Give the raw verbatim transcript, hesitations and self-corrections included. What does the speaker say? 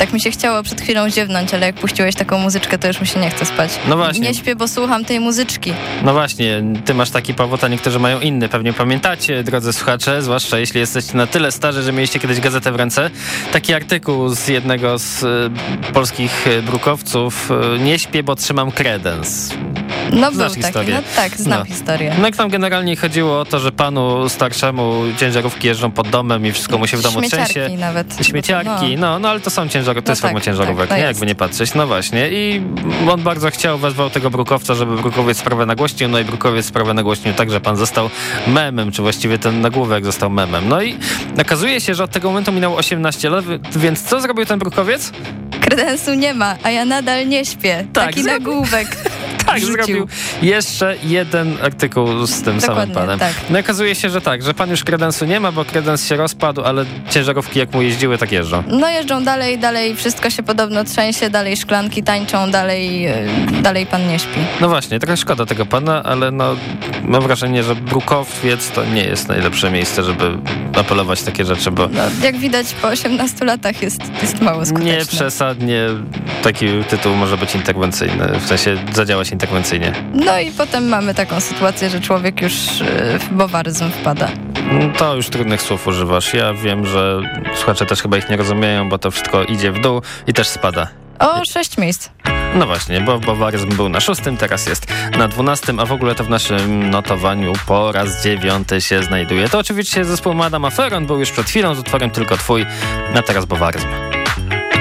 Tak mi się chciało przed chwilą ziewnąć, ale jak puściłeś taką muzyczkę, to już mi się nie chce spać. No właśnie. Nie śpię, bo słucham tej muzyczki. No właśnie, ty masz taki powód, a niektórzy mają inny. Pewnie pamiętacie, drodzy słuchacze, zwłaszcza jeśli jesteście na tyle starzy, że mieliście kiedyś gazetę w ręce. Taki artykuł z jednego z y, polskich brukowców. Y, nie śpię, bo trzymam kredens. No Znasz był taki, historię? no tak, znam No. historię. No i tam generalnie chodziło o to, że panu starszemu ciężarówki jeżdżą pod domem i wszystko mu się w domu Śmieciarki trzęsie. nawet. Śmieciarki, no. no, no ale to są ciężarówki, to No jest tak, forma ciężarówek, tak, no nie? jest. Jakby nie patrzeć, no właśnie. I on bardzo chciał, wezwał tego brukowca, żeby brukowiec sprawę nagłośnił, no i brukowiec sprawę nagłośnił tak, że pan został memem, czy właściwie ten nagłówek został memem. No i okazuje się, że od tego momentu minęło osiemnaście lat, więc co zrobił ten brukowiec? Kredensu nie ma, a ja nadal nie śpię. Tak, Taki zrobił- nagłówek. Tak, Rzucił. zrobił jeszcze jeden artykuł z tym Dokładnie, samym panem. tak. No i okazuje się, że tak, że pan już kredensu nie ma, bo kredens się rozpadł, ale ciężarówki jak mu jeździły, tak jeżdżą. No jeżdżą dalej, dalej wszystko się podobno trzęsie, dalej szklanki tańczą, dalej, yy, dalej pan nie śpi. No właśnie, trochę szkoda tego pana, ale no mam wrażenie, że brukowiec to nie jest najlepsze miejsce, żeby apelować takie rzeczy, bo No, jak widać po osiemnastu latach jest, jest mało skuteczne. nie przesadnie taki tytuł może być interwencyjny, w sensie zadziałać interwencyjnie. No i potem mamy taką sytuację, że człowiek już yy, w bowaryzm wpada. To już trudnych słów używasz. Ja wiem, że słuchacze też chyba ich nie rozumieją, bo to wszystko idzie w dół i też spada. O, sześć miejsc. No właśnie, bo bawaryzm był na szóstym, teraz jest na dwunastym, a w ogóle to w naszym notowaniu po raz dziewiąty się znajduje. To oczywiście zespół Madame Affair, on był już przed chwilą z utworem Tylko Twój, a teraz bawaryzm.